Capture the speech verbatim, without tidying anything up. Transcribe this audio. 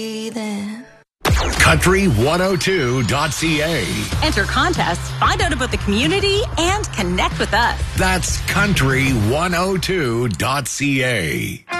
Then. country one oh two dot c a. Enter contests, find out about the community, and connect with us. That's country one oh two dot c a.